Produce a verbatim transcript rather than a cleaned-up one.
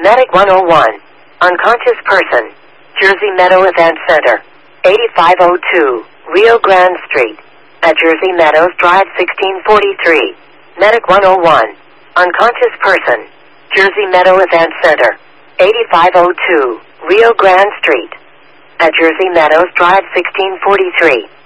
Medic one oh one. Unconscious person. Jersey Meadow Event Center. eighty-five oh two. Rio Grande Street. At Jersey Meadows Drive sixteen forty-three. Medic one oh one. Unconscious person. Jersey Meadow Event Center. eighty-five oh two. Rio Grande Street. At Jersey Meadows Drive sixteen forty-three.